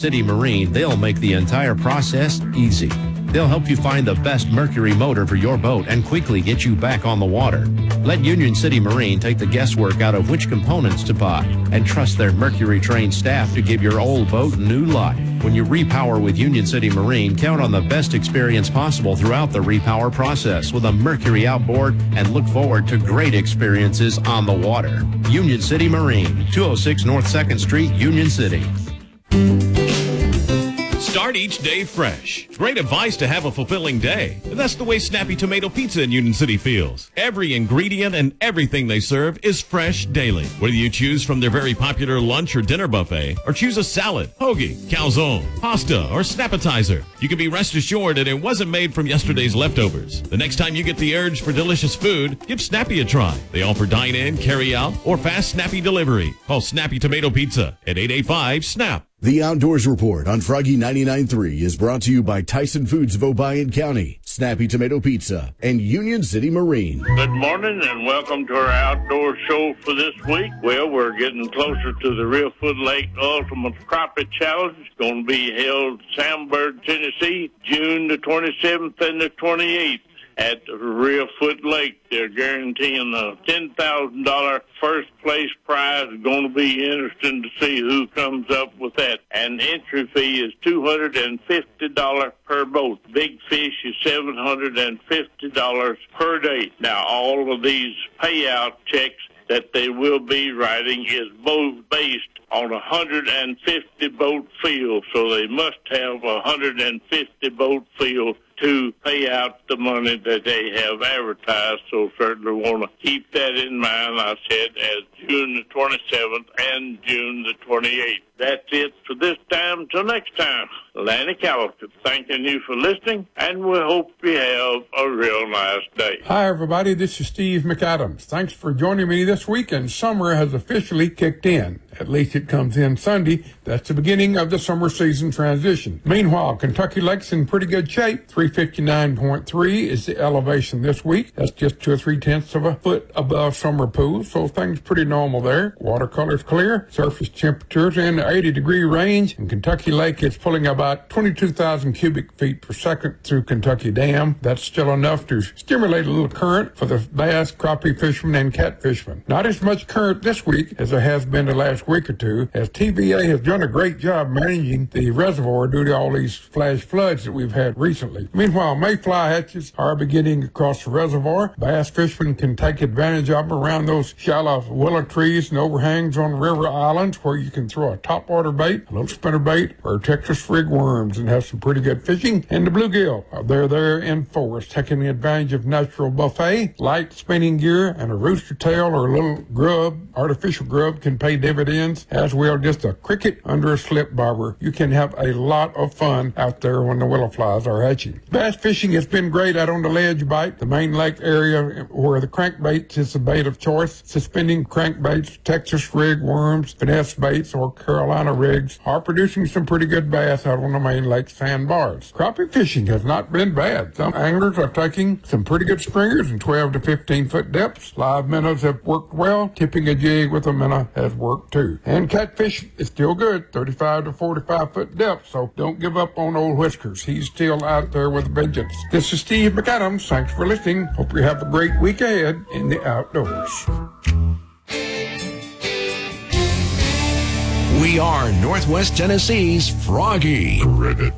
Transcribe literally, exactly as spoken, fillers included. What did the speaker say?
City Marine, they'll make the entire process easy. They'll help you find the best Mercury motor for your boat and quickly get you back on the water. Let Union City Marine take the guesswork out of which components to buy and trust their Mercury-trained staff to give your old boat new life. When you repower with Union City Marine, count on the best experience possible throughout the repower process with a Mercury outboard and look forward to great experiences on the water. Union City Marine, two oh six North second Street, Union City. Start each day fresh. Great advice to have a fulfilling day. That's the way Snappy Tomato Pizza in Union City feels. Every ingredient and everything they serve is fresh daily. Whether you choose from their very popular lunch or dinner buffet, or choose a salad, hoagie, calzone, pasta, or snappetizer, you can be rest assured that it wasn't made from yesterday's leftovers. The next time you get the urge for delicious food, give Snappy a try. They offer dine-in, carry-out, or fast Snappy delivery. Call Snappy Tomato Pizza at eight eight five, SNAP. The Outdoors Report on Froggy ninety-nine point three is brought to you by Tyson Foods of Obion County, Snappy Tomato Pizza, and Union City Marine. Good morning and welcome to our outdoor show for this week. Well, we're getting closer to the Reelfoot Lake Ultimate Crappie Challenge. It's going to be held in Sandburg, Tennessee, June the twenty-seventh and the twenty-eighth. At Reelfoot Lake. They're guaranteeing a ten thousand dollars first place prize. It's going to be interesting to see who comes up with that. And entry fee is two hundred fifty dollars per boat. Big fish is seven hundred fifty dollars per day. Now, all of these payout checks that they will be writing is both based on a one hundred fifty boat field. So they must have a one hundred fifty boat field to pay out the money that they have advertised, so certainly want to keep that in mind. I said as June the twenty-seventh and June the twenty-eighth. That's it for this time. Till next time, Lanny Callowton thanking you for listening, and we hope you have a real nice day. Hi, everybody. This is Steve McAdams. Thanks for joining me this week, and summer has officially kicked in. At least it comes in Sunday. That's the beginning of the summer season transition. Meanwhile, Kentucky Lake's in pretty good shape. three fifty-nine point three is the elevation this week. That's just two or three tenths of a foot above summer pool, so things pretty normal there. Watercolor's clear. Surface temperatures in the eighty degree range. And Kentucky Lake is pulling about twenty-two thousand cubic feet per second through Kentucky Dam. That's still enough to stimulate a little current for the bass, crappie fishermen, and catfishermen. Not as much current this week as there has been the last week or two, as T V A has done a great job managing the reservoir due to all these flash floods that we've had recently. Meanwhile, mayfly hatches are beginning across the reservoir. Bass fishermen can take advantage of them around those shallow willow trees and overhangs on river islands where you can throw a topwater bait, a little spinner bait, or Texas rig worms and have some pretty good fishing. And the bluegill, they're there in force, taking advantage of natural buffet. Light spinning gear and a rooster tail or a little grub, artificial grub, can pay dividends, as well just a cricket under a slip bobber. You can have a lot of fun out there when the willow flies are hatching. Bass fishing has been great out on the ledge bite, the main lake area where the crankbait is the bait of choice. Suspending crankbaits, Texas rig worms, finesse baits, or Carolina rigs are producing some pretty good bass out on the main lake sandbars. Crappie fishing has not been bad. Some anglers are taking some pretty good stringers in twelve to fifteen foot depths. Live minnows have worked well. Tipping a jig with a minnow has worked too. And catfish is still good, thirty-five to forty-five foot depth, so don't give up on old Whiskers. He's still out there with a vengeance. This is Steve McAdams. Thanks for listening. Hope you have a great week ahead in the outdoors. We are Northwest Tennessee's Froggy. Credit.